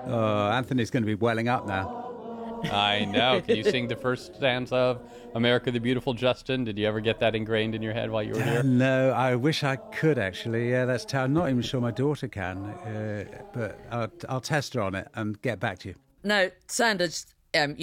Oh, Anthony's going to be welling up now. I know. Can you sing the first stanza of America the Beautiful, Justin? Did you ever get that ingrained in your head while you were here? No, I wish I could actually. Yeah, I'm not even sure my daughter can, but I'll test her on it and get back to you. No, Sanders,